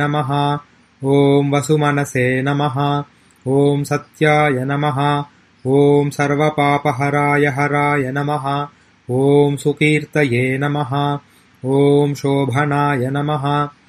नमः। ॐ वसुमनसे नमः। ॐ सत्याय नमः। ॐ सर्वपापहराय हराय नमः। ॐ सुकीर्तये नमः। ॐ शोभनाय नमः।